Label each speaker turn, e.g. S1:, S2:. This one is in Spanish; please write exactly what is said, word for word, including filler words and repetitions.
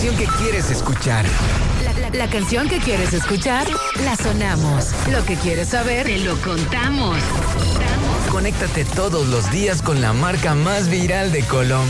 S1: canción que quieres escuchar.
S2: La, la, la canción que quieres escuchar, la sonamos. Lo que quieres saber, te lo contamos.
S1: Conéctate todos los días con la marca más viral de Colombia.